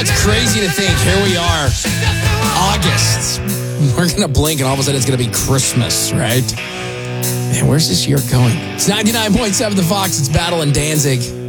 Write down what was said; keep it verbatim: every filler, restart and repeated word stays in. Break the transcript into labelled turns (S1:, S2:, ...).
S1: it's crazy to think. Here we are, August. We're going to blink and all of a sudden it's going to be Christmas, right? Man, where's this year going? It's ninety-nine point seven The Fox. It's Battle in Danzig.